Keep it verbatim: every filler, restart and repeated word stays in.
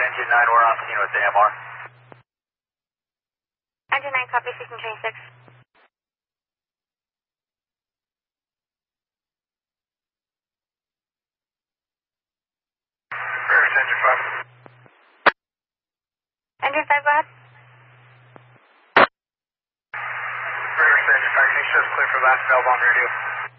Engine nine, we're on scene with the M R. Engine nine, copy, sixteen twenty-six. Reverse engine five. Engine five, go ahead. Reverse engine five, can you show us clear for last valve on radio?